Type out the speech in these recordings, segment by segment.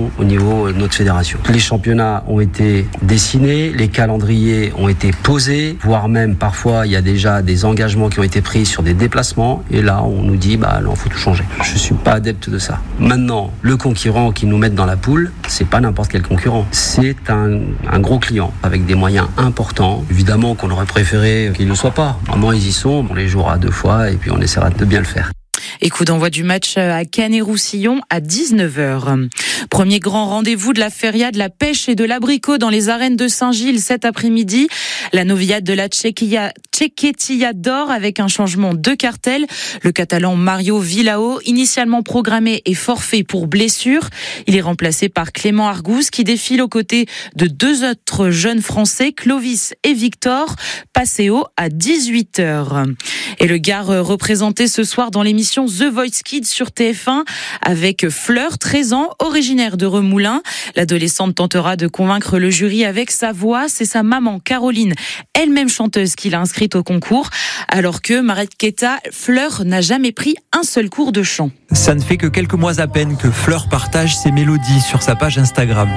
nous au niveau de notre fédération. Les championnats ont été dessinés, les calendriers ont été posés, voire même parfois il y a déjà des engagements qui ont été pris sur des déplacements et là on nous dit non, faut tout changer. Je suis pas adepte de ça. Maintenant, le concurrent qui nous met dans la poule, c'est pas n'importe quel concurrent. C'est un gros client avec des moyens importants. Évidemment qu'on aurait préféré qu'il ne le soit pas. Vraiment, ils y sont. On les jouera 2 fois et puis on essaiera de bien le faire. Et coup d'envoi du match à Canet-Roussillon à 19h. Premier grand rendez-vous de la feria de la pêche et de l'abricot dans les arènes de Saint-Gilles cet après-midi. La novillade de la Txeketilla d'or avec un changement de cartel. Le Catalan Mario Vilao, initialement programmé et forfait pour blessure. Il est remplacé par Clément Argouze qui défile aux côtés de 2 autres jeunes Français, Clovis et Victor. Passéo à 18h. Et le Gard représenté ce soir dans l'émission The Voice Kids sur TF1 avec Fleur, 13 ans, originaire de Remoulins. L'adolescente tentera de convaincre le jury avec sa voix. C'est sa maman, Caroline, elle-même chanteuse, qui l'a inscrite au concours. Alors que Mariqueta, Fleur n'a jamais pris un seul cours de chant. Ça ne fait que quelques mois à peine que Fleur partage ses mélodies sur sa page Instagram.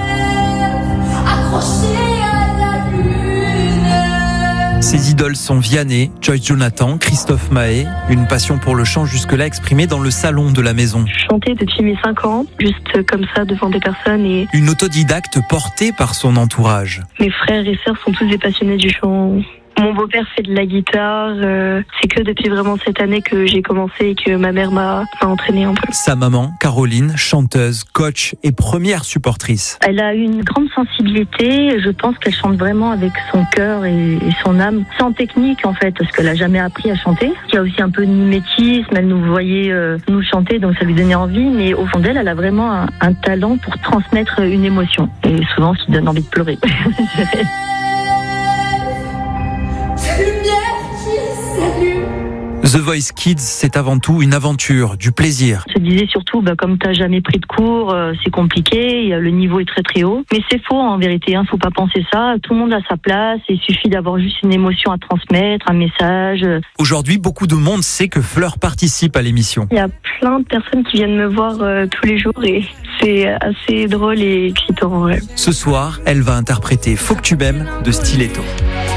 Ses idoles sont Vianney, Joyce Jonathan, Christophe Maé. Une passion pour le chant jusque-là exprimée dans le salon de la maison. Chanter depuis mes 5 ans, juste comme ça devant des personnes. Et une autodidacte portée par son entourage. Mes frères et sœurs sont tous des passionnés du chant. Mon beau-père fait de la guitare. C'est que depuis vraiment cette année que j'ai commencé et que ma mère m'a entraînée un peu. Sa maman, Caroline, chanteuse, coach et première supportrice. Elle a une grande sensibilité. Je pense qu'elle chante vraiment avec son cœur et son âme. Sans technique en fait, parce qu'elle a jamais appris à chanter. Il y a aussi un peu de mimétisme. Elle nous voyait nous chanter, donc ça lui donnait envie. Mais au fond d'elle, elle a vraiment un talent pour transmettre une émotion. Et souvent, ce qui donne envie de pleurer. The Voice Kids, c'est avant tout une aventure, du plaisir. Je disais surtout, comme t'as jamais pris de cours, c'est compliqué, le niveau est très très haut. Mais c'est faux en vérité, faut pas penser ça. Tout le monde a sa place, il suffit d'avoir juste une émotion à transmettre, un message. Aujourd'hui, beaucoup de monde sait que Fleur participe à l'émission. Il y a plein de personnes qui viennent me voir tous les jours et c'est assez drôle et excitant. Ouais. Ce soir, elle va interpréter Faut que tu m'aimes de Stiletto.